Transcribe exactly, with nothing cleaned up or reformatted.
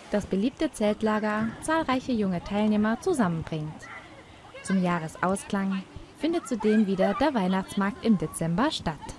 das beliebte Zeltlager zahlreiche junge Teilnehmer zusammenbringt. Zum Jahresausklang findet zudem wieder der Weihnachtsmarkt im Dezember statt.